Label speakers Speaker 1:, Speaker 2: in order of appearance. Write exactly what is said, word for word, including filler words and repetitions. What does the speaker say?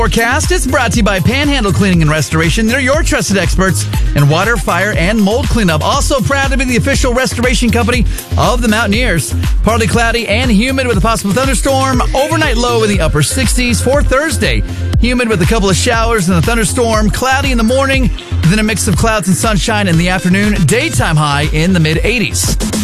Speaker 1: Forecast is brought to you by Panhandle Cleaning and Restoration. They're your trusted experts in water, fire, and mold cleanup. Also proud to be the official restoration company of the Mountaineers. Partly cloudy and humid with a possible thunderstorm. Overnight low in the upper sixties for Thursday. Humid with a couple of showers and a thunderstorm. Cloudy in the morning, then a mix of clouds and sunshine in the afternoon. Daytime high in the mid eighties.